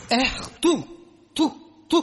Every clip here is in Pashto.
تو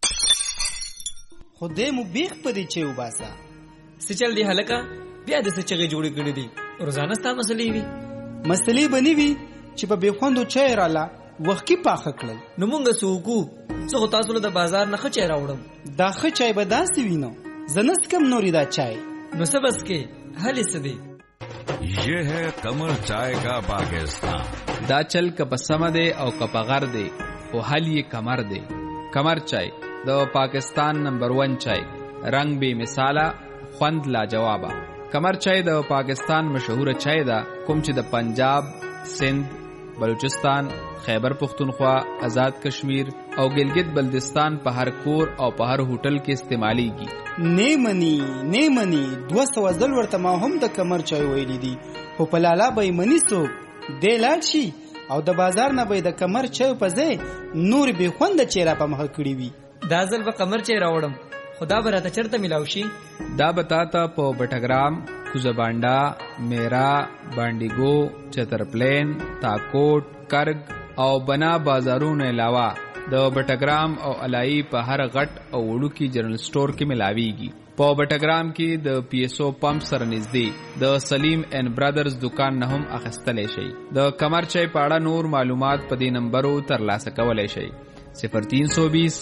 خدای مو بیخ پدې چې وباسا سچل دی هلکا بیا د سچغه جوړې کړې دي روزانه ستا مسلې وي مسلې بنې وي چې په بخوندو چای رااله وخت کې پاخه کړل نو مونږ سوکو څو تاسو له بازار نه خچای راوړم دا خچای به داسې وینو زنست کم نوري دا چای نو سبس کې حل سدي ये है कमर चाय का पाकिस्तान دا چل کپ سمده او کپ غر دی او حل یې کمر دی کمر چای د پاکستان نمبر 1 چای رنگ بے مثاله خوند لا جوابا کمر چای د پاکستان مشهور چای دا کوم چې د پنجاب سندھ بلوچستان خیبر پختونخوا آزاد کشمیر او گلگت بلدستان په هر کور او په هر هوټل کې استعماليږي نیمنی 200 ځل ورته ما هم د کمر چای ویلې دي خو په لالا به منی سو د لاړ شي او د بازار نه به د کمر چای په ځای نور به خوند چیرې په مخ کړی وي دا ځل به کمر چای راوړم خدا به راته چرته ملاو شي دا بتاتا په بټګرام کوزبانډا میرا بانډیګو چترپلین تاکوټ کرګ او بنا بازارونو علاوه د بټګرام او علای په هر غټ او وړوکی جنرال سٹور کې ملاويږي په بټګرام کې د پی ایس او پمپ سره نږدې د سلیم اینڈ برادرز دکان نه هم اخیستلی شي د کمر چای په اړه نور معلومات په دې نمبرو ترلاسه کولی شي 0320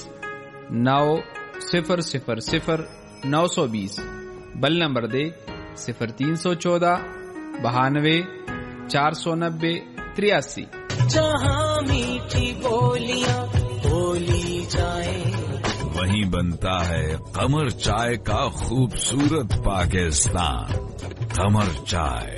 9000 920 بل نمبر دے 0314 92 490 83 जहाँ मीठी बोलियां बोली जाए वहीं बनता है कमर चाय का खूबसूरत पाकिस्तान कमर चाय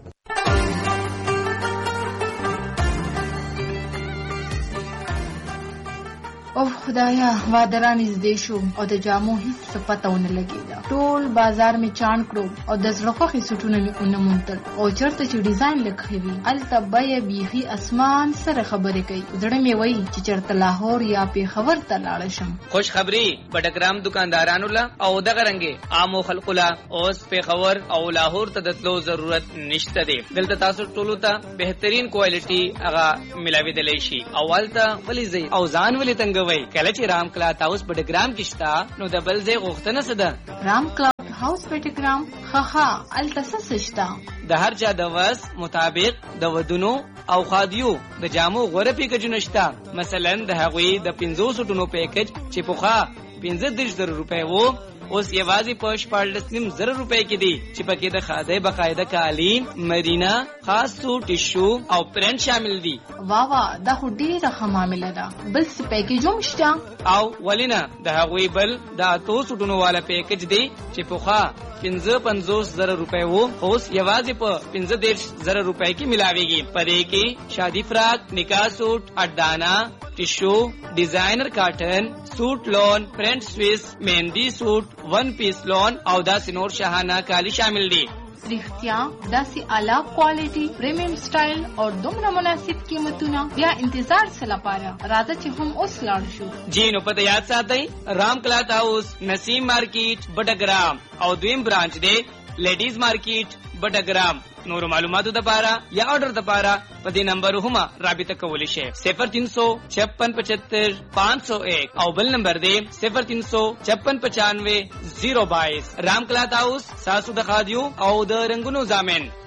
او خدایا وادران نږدې شو او د جامو هیڅ پته ونه لګیدا ټول بازار می چاڼ کړو او د زړخوخي سټونه می اونمونتل او چرته چې ډیزاین لکھوي التبه بیخي اسمان سره خبرې کوي زړه می وای چې چرته لاهور یا پیښور ته لاړ شم خوش خبری بټګرام دکاندارانو لا او دغه رنګي عامو خلقو لا اوس پیښور او لاهور ته دتلو ضرورت نشته دی دلته تاسو ټولو ته بهترین کوالټي هغه ملاوي دلی شي اولته ولې زی او ځان ولې تنګ وای کله چې رام کلاټ هاوس بټګرام کې شتا نو د بل ځای غوښتنه سده رام کلاټ هاوس بټګرام خخا التسس شتا د هر چا د وس مطابق د ودونو او خادیو د جامو غوړه پیکج نشتا مثلا د هغوی د 500 ټونو پیکج چې پوخا 15000 روپے وو اوس یوازې په 14,000 روپے کې دي چې پکې د خاده بقاعده قالین مدینه خاص سوټ ټیشو او پرنٹ شامل دي واوا دا خو ډیره خمامله ده بل څه پیکیج هم شته او ولینا د هغوی بل د 200 ټونو والا پیکج دی چې پوخا 55,000 روپے وو اوس یوازې په 15,000 روپے کې ملاويږي پدې کې شادي فراق نکاح سوټ اډانا tissue designer cotton suit lawn print Swiss mehndi suit one piece lawn او داسې نور شاهانه کالی شامل دي رښتیا داسې اعلی کوالټي پریمیم سټایل او دومره مناسب قیمتونه بیا انتظار څه لپاره راځه چې هم اوس لاړ شو جی نو پته یاد ساتئ رام کلاټ هاوس نسیم مارکیټ بټګرام او دویم برانچ دی لیډیز مارکیټ بټګرام نور معلوماتو د پاره یا آرډر د پاره په دې نمبر هم رابطه کولی شئ 035675 501 او بل نمبر دی 035695 022 رام کلاټ هاوس ساسو د خادیو او د رنگونو زامن